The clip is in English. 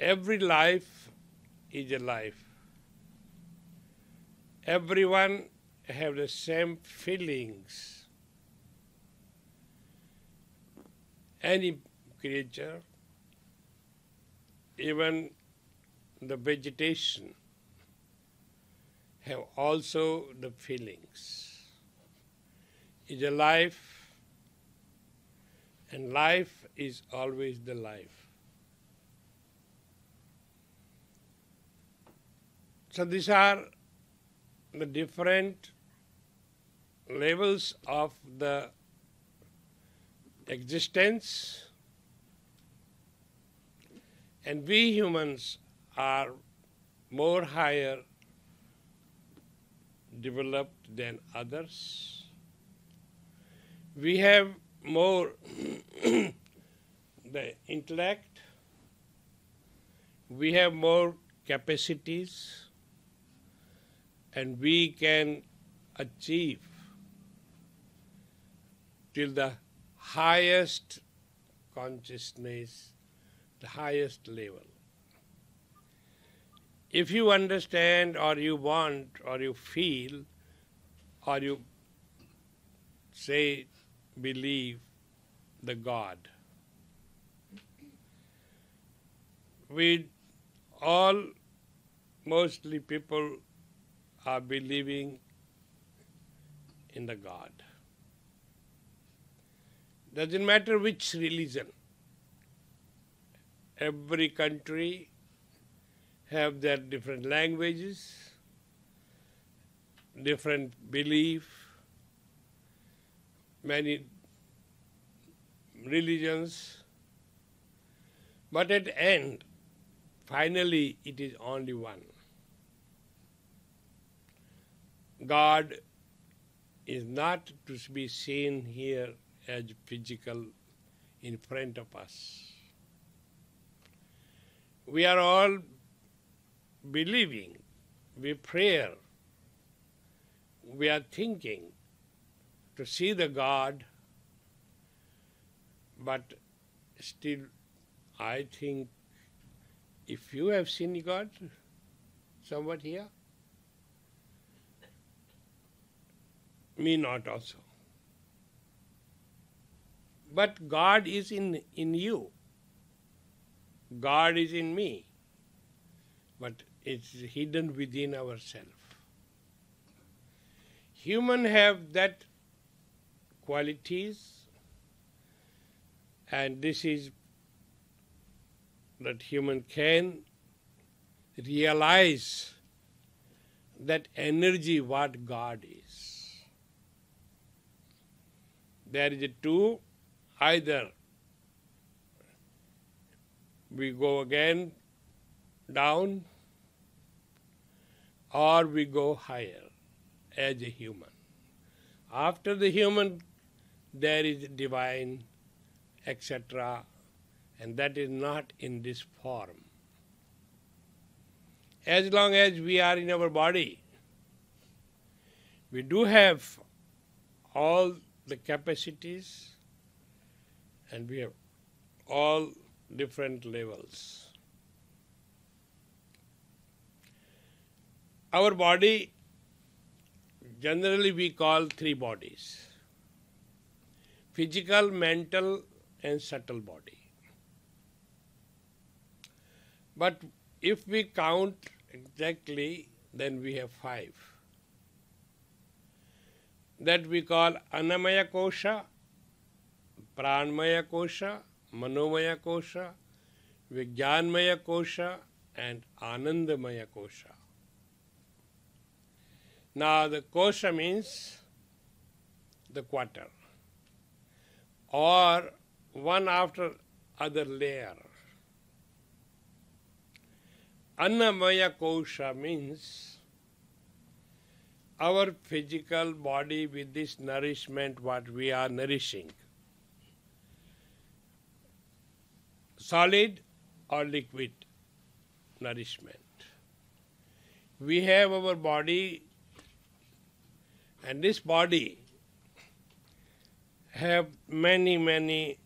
every life is a life. Everyone have the same feelings. Any creature, even the vegetation, have also the feelings. It's a life, and life is always the life. So these are the different levels of the existence, and we humans are more higher developed than others. We have more the intellect, we have more capacities, and we can achieve till the highest consciousness, the highest level. If you understand or you want or you feel or you say believe the God, we all, mostly people are believing in the God. Doesn't matter which religion. Every country have their different languages, different belief, many religions, but at the end, finally it is only one. God is not to be seen here as physical in front of us. We are all believing, we pray, we are thinking to see the God, but still I think if you have seen God, somewhat here, me not also. But God is in you. God is in me. But it's hidden within ourselves. Human have that qualities, and this is that human can realize that energy what God is. There is a two, either we go again down or we go higher as a human. After the human there is divine, etc., and that is not in this form. As long as we are in our body, we do have all the capacities and we have all different levels. Our body, generally we call three bodies: physical, mental, and subtle body. But if we count exactly, then we have five. That we call Annamaya Kosha, Pranmaya Kosha, Manomaya Kosha, Vijnanmaya Kosha, and Anandamaya Kosha. Now the kosha means the quarter, or one after other layer. Annamaya kosha means our physical body with this nourishment what we are nourishing, solid or liquid nourishment. We have our body, and this body have many